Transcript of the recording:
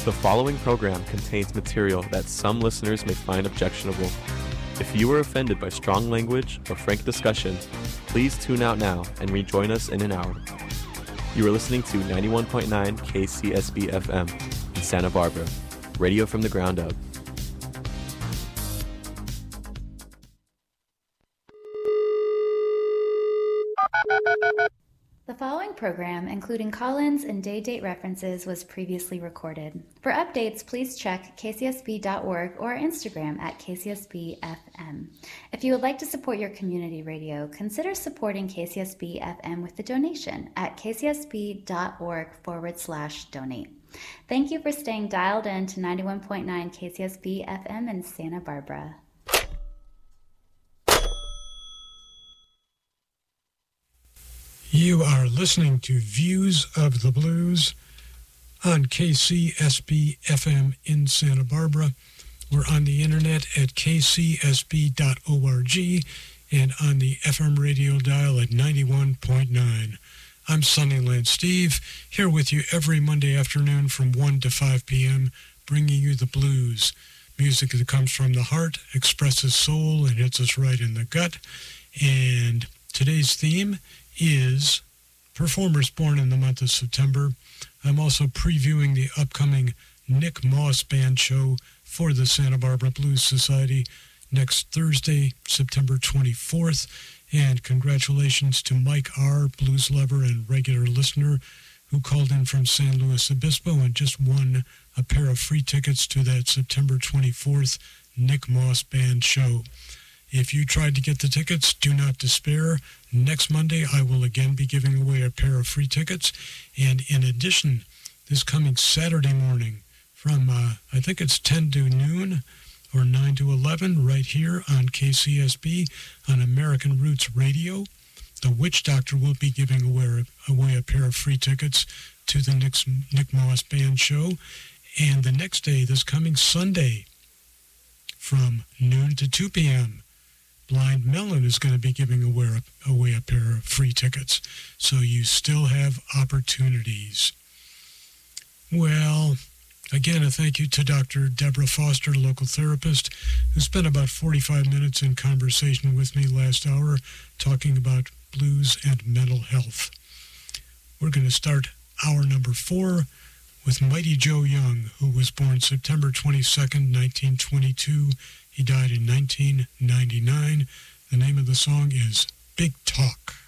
The following program contains material that some listeners may find objectionable. If you were offended by strong language or frank discussion, please tune out now and rejoin us in an hour. You are listening to 91.9 KCSB FM in Santa Barbara, radio from the ground up. The following program, including call-ins and day-date references, was previously recorded. For updates, please check kcsb.org or Instagram at kcsbfm. If you would like to support your community radio, consider supporting KCSB-FM with a donation at kcsb.org/donate. Thank you for staying dialed in to 91.9 KCSB-FM in Santa Barbara. You are listening to Views of the Blues on KCSB FM in Santa Barbara. We're on the internet at kcsb.org and on the FM radio dial at 91.9. I'm Sunnyland Steve, here with you every Monday afternoon from 1 to 5 p.m., bringing you the blues. Music that comes from the heart, expresses soul, and hits us right in the gut. And today's theme is performers born in the month of September. I'm also previewing the upcoming Nick Moss Band show for the Santa Barbara Blues Society next Thursday, September 24th. And congratulations to Mike R., blues lover and regular listener, who called in from San Luis Obispo and just won a pair of free tickets to that September 24th Nick Moss Band show. If you tried to get the tickets, do not despair. Next Monday, I will again be giving away a pair of free tickets. And in addition, this coming Saturday morning from, I think it's 10 to noon or 9 to 11, right here on KCSB on American Roots Radio, the Witch Doctor will be giving away a pair of free tickets to the Nick Moss Band show. And the next day, this coming Sunday, from noon to 2 p.m., Blind Melon is going to be giving away a pair of free tickets. So you still have opportunities. Well, again, a thank you to Dr. Deborah Foster, local therapist, who spent about 45 minutes in conversation with me last hour talking about blues and mental health. We're going to start hour number 4 with Mighty Joe Young, who was born September 22nd, 1922. He died in 1999. The name of the song is Big Talk.